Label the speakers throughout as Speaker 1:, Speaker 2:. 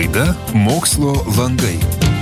Speaker 1: Laida Mokslo langai.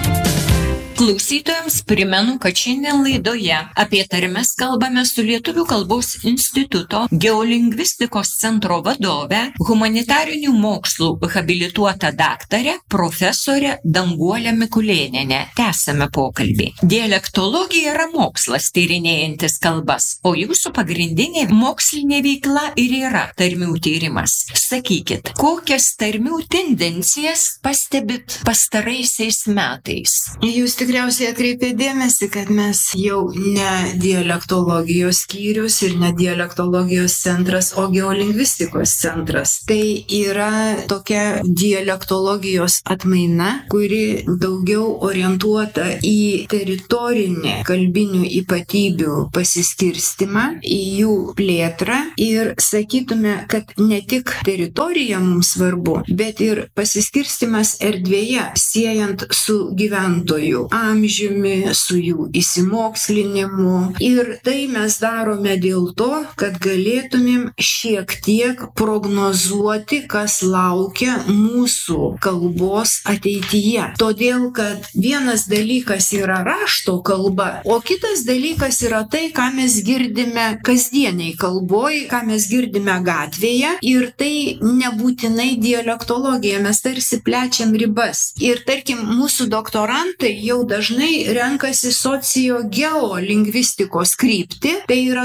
Speaker 2: Klausytojams primenu, kad šiandien laidoje apie tarmes kalbame su Lietuvių kalbos instituto geolingvistikos centro vadove, humanitarinių mokslų habilituota daktarė, profesorė Danguolė Mikulėnienė. Tęsiame pokalbį. Dialektologija yra mokslas tyrinėjantis kalbas, o jūsų pagrindinė mokslinė veikla ir yra tarmių tyrimas. Sakykit, kokias tarmių tendencijas pastebit pastaraisiais metais?
Speaker 3: Jūs tikriausiai atkreipė dėmesį, kad mes jau ne dialektologijos skyrius ir ne dialektologijos centras, o geolingvistikos centras. Tai yra tokia dialektologijos atmaina, kuri daugiau orientuota į teritorinį kalbinių ypatybių pasiskirstimą, į jų plėtrą ir sakytume, kad ne tik teritorija mums svarbu, bet ir pasiskirstimas erdvėje, siejant su gyventojų amžiumi, su jų įsimokslinimu. Ir tai mes darome dėl to, kad galėtumėm šiek tiek prognozuoti, kas laukia mūsų kalbos ateityje. Todėl, kad vienas dalykas yra rašto kalba, o kitas dalykas yra tai, ką mes girdime kasdieniai kalboj, ką mes girdime gatvėje, ir tai nebūtinai dialektologija, mes tarsi plečiam ribas. Ir tarkim, mūsų doktorantai jau dažnai renkasi sociogeolingvistikos kryptį, tai yra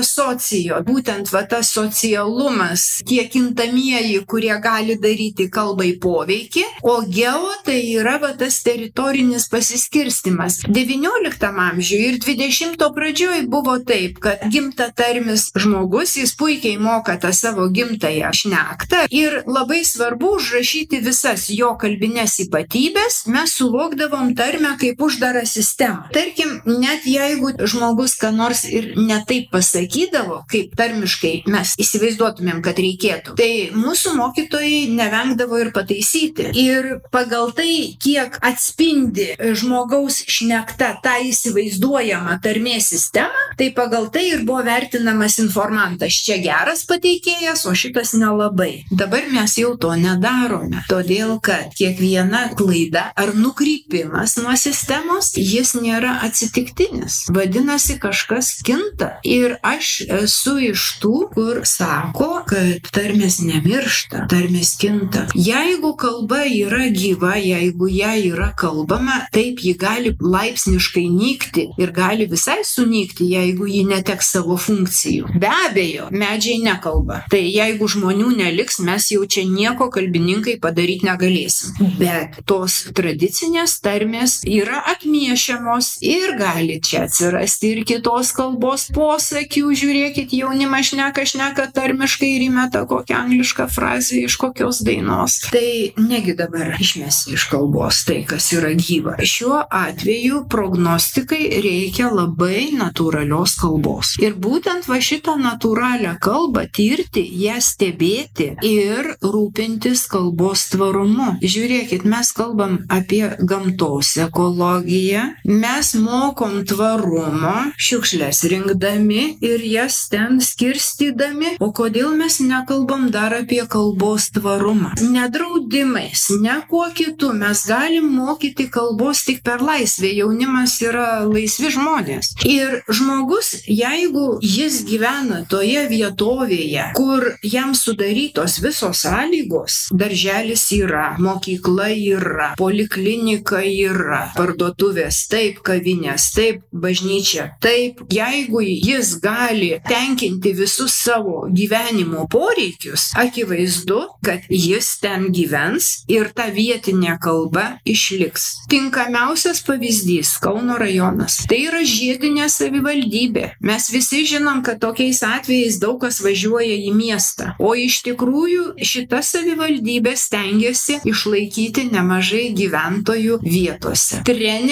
Speaker 3: būtent tas socialumas, tie kintamieji, kurie gali daryti kalbai poveikį, o geo tai yra tas teritorinis pasiskirstimas. 19 amžiuje ir 20 pradžioj buvo taip, kad gimtatarmis žmogus, jis puikiai moka tą savo gimtąją šnektą ir labai svarbu užrašyti visas jo kalbines ypatybės, mes suvokdavom tarmę kaip uždarą sistemą. Tarkim, net jeigu žmogus ką nors ir netaip pasakydavo, kaip tarmiškai mes įsivaizduotumėm, kad reikėtų, tai mūsų mokytojai nevengdavo ir pataisyti. Ir pagal tai, kiek atspindi žmogaus šnekta tą įsivaizduojamą tarmės sistemą, tai pagal tai ir buvo vertinamas informantas. Čia geras pateikėjas, o šitas nelabai. Dabar mes jau to nedarome, todėl kad kiekviena klaida ar nukrypimas nuo sistemos, jis nėra atsitiktinis. Vadinasi, kažkas kinta. Ir aš esu iš tų, kur sako, kad tarmės nemiršta, tarmės kinta. Jeigu kalba yra gyva, jeigu ją yra kalbama, taip ji gali laipsniškai nykti ir gali visai sunykti, jeigu ji neteks savo funkcijų. Be abejo, medžiai nekalba. Tai jeigu žmonių neliks, mes jau čia nieko kalbininkai padaryti negalėsim. Bet tos tradicinės tarmės yra atmiešiamos ir gali čia atsirasti ir kitos kalbos posakių. Žiūrėkit, jaunimas šneka tarmiškai ir įmeta kokią anglišką frazę iš kokios dainos. Tai negi dabar išmesti iš kalbos tai, kas yra gyva. Šiuo atveju prognostikai reikia labai natūralios kalbos. Ir būtent va šitą natūralią kalbą tirti, ją stebėti ir rūpintis kalbos tvarumu. Žiūrėkit, mes kalbam apie gamtos ekologiją, mes mokom tvarumo, šiukšles rinkdami ir jas ten skirstydami, o kodėl mes nekalbam dar apie kalbos tvarumą? Ne draudimais, ne kuo kitu, mes galim mokyti kalbos tik per laisvę, jaunimas yra laisvi žmonės. Ir žmogus, jeigu jis gyvena toje vietovėje, kur jam sudarytos visos sąlygos, darželis yra, mokykla yra, poliklinika yra, parduotuvės taip, kavinės taip, bažnyčia taip, jeigu jis gali tenkinti visus savo gyvenimo poreikius, akivaizdu, kad jis ten gyvens ir ta vietinė kalba išliks. Tinkamiausias pavyzdys – Kauno rajonas. Tai yra žiedinė savivaldybė. Mes visi žinom, kad tokiais atvejais daug kas važiuoja į miestą. O iš tikrųjų šita savivaldybė stengiasi išlaikyti nemažai gyventojų vietose. Treneriai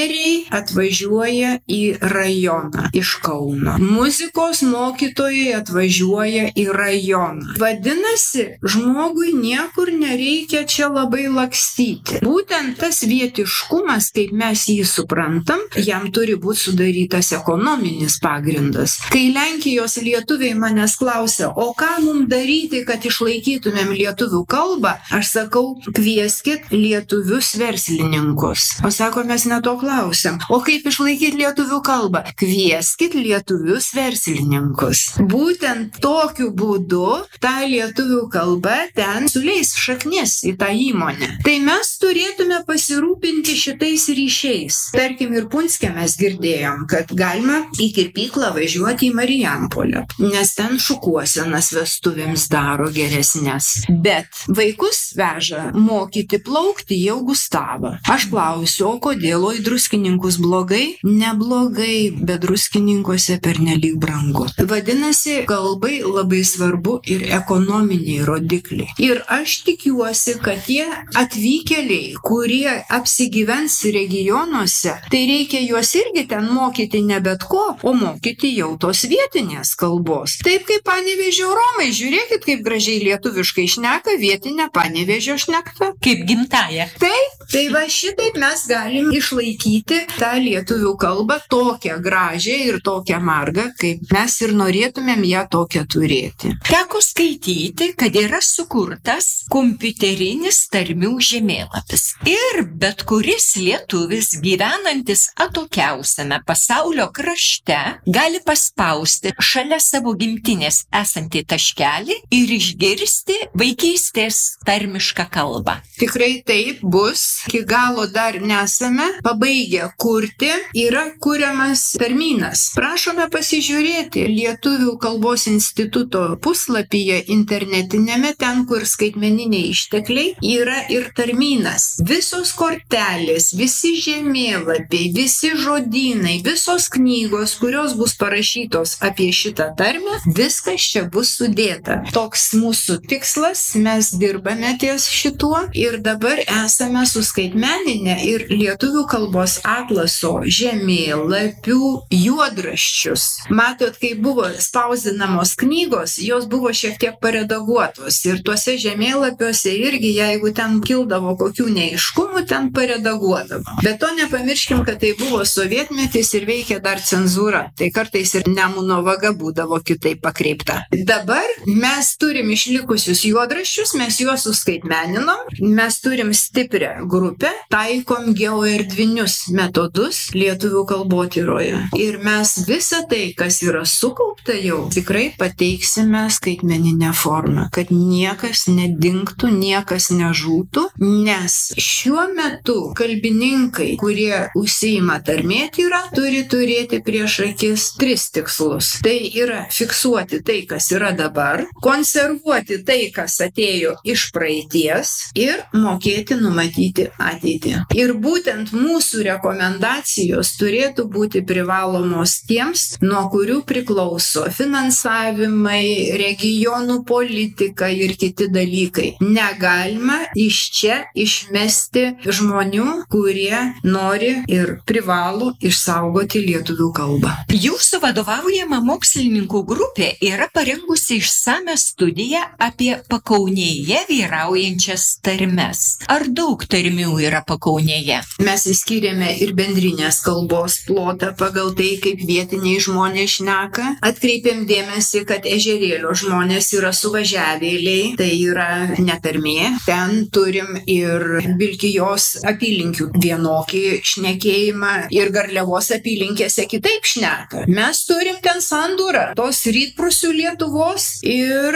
Speaker 3: treneriai atvažiuoja į rajoną iš Kauno. Muzikos mokytojai atvažiuoja į rajoną. Vadinasi, žmogui niekur nereikia čia labai lakstyti. Būtent tas vietiškumas, kaip mes jį suprantam, jam turi būti sudarytas ekonominis pagrindas. Kai Lenkijos lietuviai manęs klausia, o ką mums daryti, kad išlaikytumėm lietuvių kalbą, aš sakau, kvieskit lietuvius verslininkus. O sako, mes ne to klausiam. O kaip išlaikyti lietuvių kalbą? Kvieskit lietuvius verslininkus. Būtent tokiu būdu ta lietuvių kalba ten suleis šaknis į tą įmonę. Tai mes turėtume pasirūpinti šitais ryšiais. Tarkim, ir Punske mes girdėjom, kad galima į kirpyklą važiuoti į Marijampolę, nes ten šukuosenas vestuvėms daro geresnės. Bet vaikus veža mokyti plaukti į Augustavą. Aš klausiu, o kodėl į Druskininkus blogai? Neblogai, bet Druskininkuose pernelyg brangu. Vadinasi, kalbai labai svarbu ir ekonominiai rodikliai. Ir aš tikiuosi, kad tie atvykėliai, kurie apsigyvens regionuose, tai reikia juos irgi ten mokyti ne bet ko, o mokyti jau tos vietinės kalbos. Taip kaip Panevėžio romai, žiūrėkit, kaip gražiai lietuviškai šneka vietinę Panevėžio šnektą.
Speaker 2: Kaip gimtaja.
Speaker 3: Taip, tai va šitaip mes galim išlaikyti tą lietuvių kalbą tokią gražią ir tokią margą, kaip mes ir norėtumėm ją tokią turėti.
Speaker 2: Teko skaityti, kad yra sukurtas kompiuterinis tarmių žemėlapis. Ir bet kuris lietuvis gyvenantis atokiausiame pasaulio krašte gali paspausti šalia savo gimtinės esantį taškelį ir išgirsti vaikystės tarmišką kalbą.
Speaker 3: Tikrai taip bus. Iki galo dar nesame pabaigę kurti. Yra kuriamas terminas. Prašome pasižiūrėti Lietuvių kalbos instituto puslapyje internetinėme, ten, kur skaitmeniniai ištekliai, yra ir terminas. Visos kortelės, visi žemėlapiai, visi žodynai, visos knygos, kurios bus parašytos apie šitą tarmę, viskas čia bus sudėta. Toks mūsų tikslas, mes dirbame ties šituo ir dabar esame suskaitmeninę ir lietuvių kalbos atlaso žemėlapių juodraščius. Matot, kai buvo spausdinamos knygos, jos buvo šiek tiek paredaguotos ir tuose žemėlapiuose irgi, jeigu ten kildavo kokių neaiškumų, ten paredaguodavo. Bet to nepamirškim, kad tai buvo sovietmetis ir veikė dar cenzūra. Tai kartais ir Nemuno vaga būdavo kitaip pakreipta. Dabar mes turim išlikusius juodraščius, mes juos suskaitmeninom, mes turim stiprią grupę, taikom geoerdvinius metodus lietuvių kalbotyroje. Ir mes visą tai, kas yra sukaupta jau, tikrai pateiksime skaitmeninę formą, kad niekas nedingtų, niekas nežūtų, nes šiuo metu kalbininkai, kurie užsiima tarmėtyrą, turi turėti prieš akis 3 tikslus. Tai yra fiksuoti tai, kas yra dabar, konservuoti tai, kas atėjo iš praeities ir mokėti numatyti ateitį. Ir būtent mūsų rekomendacijos turėtų būti privalomos tiems, nuo kurių priklauso finansavimai, regionų politika ir kiti dalykai. Negalima iš čia išmesti žmonių, kurie nori ir privalo išsaugoti lietuvių kalbą.
Speaker 2: Jūsų vadovaujama mokslininkų grupė yra parengusi išsame studiją apie Pakaunėje vyraujančias tarmes. Ar daug tarmių yra Pakaunėje?
Speaker 3: Mes įskyrėme ir bendrinės kalbos plotą pagal tai, kaip vietiniai žmonės šneka. Atkreipėm dėmesį, kad Ežerėlio žmonės yra suvažiavėliai, tai yra netarmė. Ten turim ir Vilkijos apylinkių vienokį šnekėjimą ir Garliavos apylinkėse kitaip šneka. Mes turim ten sandūrą tos rytprūsių Lietuvos ir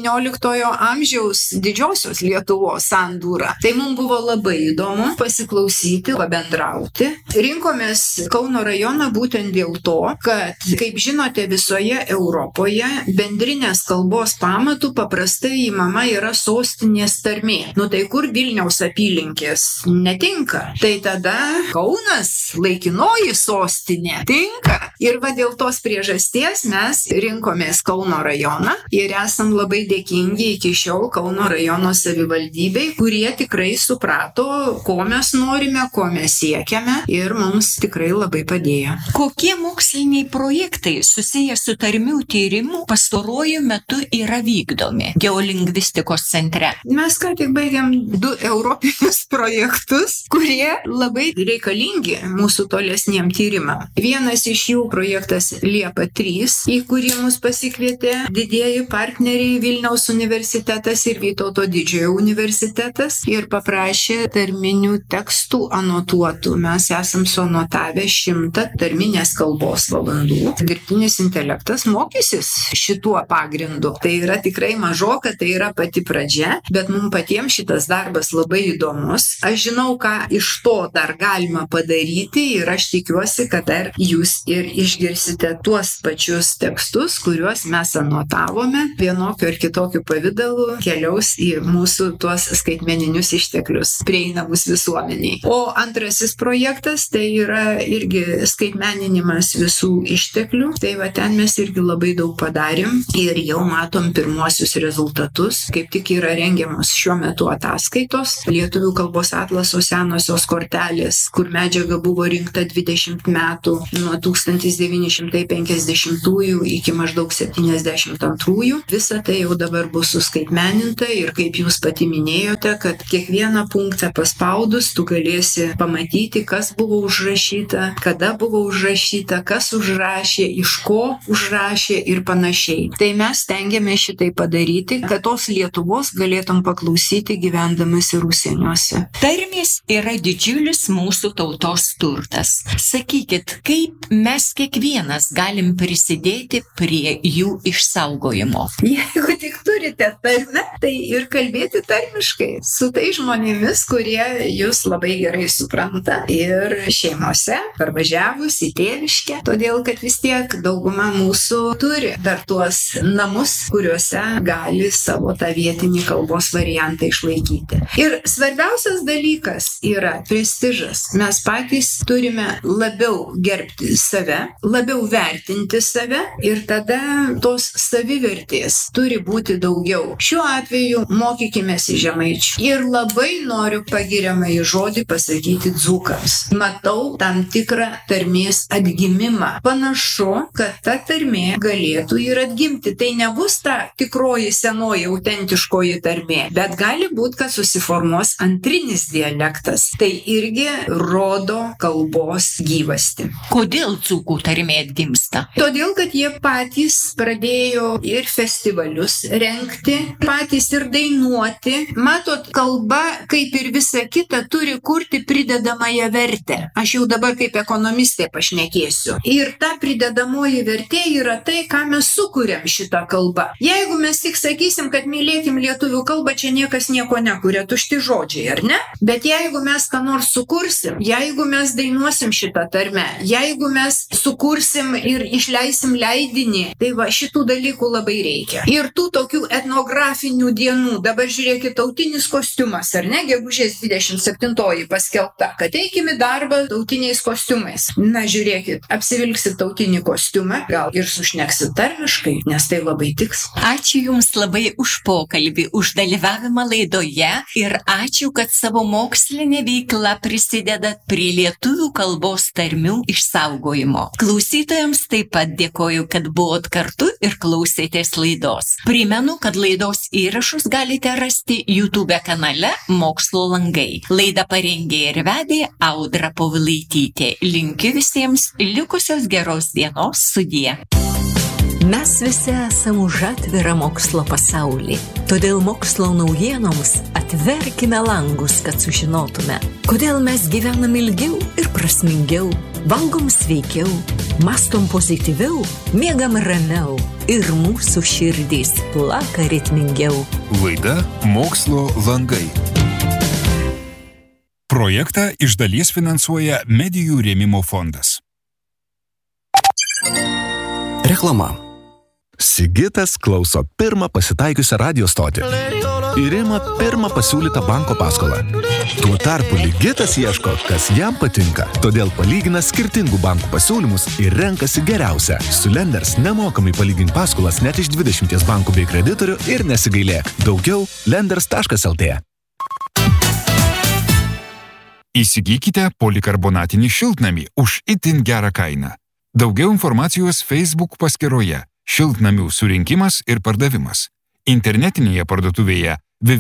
Speaker 3: XIX amžiaus didžiosios Lietuvos sandūrą. Tai mums buvo labai įdomu pasiklausyti, pabendrauti. Rinkomės Kauno rajoną būtent dėl to, kad, kaip žinote, visoje Europoje bendrinės kalbos pamatų paprastai įmama yra sostinės tarmė. Nu tai kur Vilniaus apylinkės netinka? Tai tada Kaunas, laikinoji sostinė, tinka. Ir va dėl tos priežasties mes rinkomės Kauno rajoną ir esam labai dėkingi iki šiol Kauno rajono savivaldybei, kurie tikrai suprato, ko mes norime, ko mes siekiame ir mums tikrai labai padėjo.
Speaker 2: Kokie moksliniai projektai susiję su tarmių tyrimu pastaruoju metu yra vykdomi geolingvistikos centre?
Speaker 3: Mes ką tik baigiam 2 europinius projektus, kurie labai reikalingi mūsų tolesniem tyrimam. Vienas iš jų projektas Liepa 3, į kurį mus pasikvietė didieji partneriai Vilniaus universitetas ir Vytauto Didžiojo universitetas ir paprašė tarminių tekstų anotuotų. Mes esam suanotavę 100 tarminės kalbos valandų. Dirbtinis intelektas mokysis šituo pagrindu. Tai yra tikrai mažoka, tai yra pati pradžia, bet mums patiems šitas darbas labai įdomus. Aš žinau, ką iš to dar galima padaryti ir aš tikiuosi, kad dar jūs ir išgirsite tuos pačius tekstus, kuriuos mes anotavome vienokiu ar kitokiu pavidalu keliaus į mūsų tuos skaitmeninius išteklius prieinamus visuomeniai. O antrasis projektas tai yra irgi skaitmeninimas visų išteklių. Tai va ten mes irgi labai daug padarėm ir jau matom pirmuosius rezultatus. Kaip tik yra rengiamos šiuo metu ataskaitos Lietuvių kalbos atlaso senosios kortelės, kur medžiaga buvo rinkta 20 metų nuo 1950 iki maždaug 72. Visa tai jau dabar bus suskaitmeninta ir kaip jūs pati minėjote, kad kiekvieną punktą paspaudus tu galėsi pamatyti, kas buvo užrašyta, kada buvo užrašyta, kas užrašė, iš ko užrašė ir panašiai. Tai mes stengiamės šitai padaryti, kad tos Lietuvos galėtum paklausyti gyvendamas ir užsieniuose.
Speaker 2: Tarmės yra didžiulis mūsų tautos turtas. Sakykit, kaip mes kiekvienas galim prisidėti prie jų išsaugojimo?
Speaker 3: Jeigu tik turite tarmę, tai ir kalbėti tarmiškai su tai žmonėmis, kurie jūs labai gerai supranta ir šeimose, parvažiavus į tėviškę, todėl kad vis tiek dauguma mūsų turi dar tuos namus, kuriuose gali savo tą vietinį kalbos variantą išlaikyti. Ir svarbiausias dalykas yra prestižas. Mes patys turime labiau gerbti save, labiau vertinti save ir tada tos savivertės turi būti daugiau. Šiuo atveju mokykimės į žemaičių. Ir labai noriu pagiriamąjį žodį pasakyti dzūkams. Matau tam tikrą tarmės atgimimą. Panašu, kad ta tarmė galėtų ir atgimti. Tai nebus ta tikroji senoji autentiškoji tarmė, bet gali būti, kad susiformuos antrinis dialektas. Tai irgi rodo kalbos gyvastį.
Speaker 2: Kodėl dzūkų tarmė atgimsta?
Speaker 3: Todėl, kad jie patys pradėjo ir festivalius rengti, patys ir dainuoti. Matot, kalba, kaip ir visa kita, turi kurti pridedamąją vertę. Aš jau dabar kaip ekonomistė pašnekėsiu. Ir ta pridedamoji vertė yra tai, ką mes sukūrėm šitą kalbą. Jeigu mes tik sakysim, kad mylėkim lietuvių kalbą, čia niekas nieko nekuria, tušti žodžiai, ar ne? Bet jeigu mes ką nors sukursim, jeigu mes dainuosim šitą tarmę, jeigu mes sukursim ir išleisim leidinį, tai va šitų dalykų labai reikia. Ir tų tokių etnografinių dienų, dabar žiūrėkit, tautinis kostiumas, ar ne, gegužės 27 paskelbta, kad eikim į darbą tautiniais kostiumais. Na, žiūrėkit, apsivilksit tautinį kostiumą, gal ir sušneksit tarmiškai, nes tai labai tiks.
Speaker 2: Ačiū Jums labai už pokalbį, už dalyvavimą laidoje ir ačiū, kad savo mokslinė veikla prisidedat prie lietuvių kalbos tarmių išsaugojimo. Klausytojams taip pat dėkoju, kad buvot kartu ir klausėtės laidos. Primenu, kad laidos įrašus galite rasti YouTube kanale Mokslo langai. Laidą parengė ir vedė Audra Povilaitytė. Linkiu visiems likusios geros dienos, sudie.
Speaker 4: Mes visi esame už atvirą mokslo pasaulį. Todėl mokslo naujienoms atverkime langus, kad sužinotume, kodėl mes gyvenam ilgiau ir prasmingiau, valgom sveikiau, mastom pozityviau, miegam ramiau ir mūsų širdys plaka ritmingiau.
Speaker 1: Laida Mokslo langai. Projektą iš dalies finansuoja Medijų rėmimo fondas.
Speaker 5: Reklama. Sigitas klauso pirmą pasitaikiusią radio stotį ir ima pirmą pasiūlytą banko paskolą. Tuo tarpu Ligitas ieško, kas jam patinka, todėl palygina skirtingų bankų pasiūlymus ir renkasi geriausią. Su Lenders nemokamai palygink paskolas net iš 20 bankų bei kreditorių ir nesigailėk. Daugiau lenders.lt.
Speaker 1: Įsigykite polikarbonatinį šiltnamį už itin gerą kainą. Daugiau informacijos Facebook paskyroje Šiltnamių surinkimas ir pardavimas. Internetinėje parduotuvėje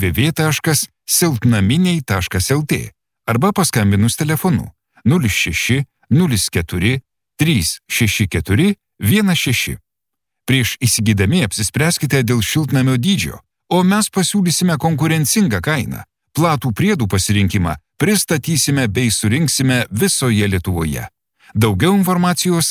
Speaker 1: www.siltnaminiai.lt arba paskambinus telefonu 06 04 364 16. Prieš įsigydami apsispręskite dėl šiltnamio dydžio, o mes pasiūlysime konkurencingą kainą. Platų priedų pasirinkimą pristatysime bei surinksime visoje Lietuvoje. Daugiau informacijos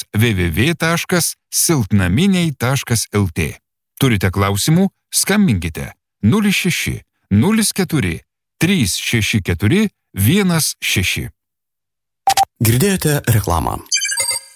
Speaker 1: www.siltnaminiai.lt. Turite klausimų? Skambinkite 06 04 364 16.
Speaker 6: Girdėjote reklamą.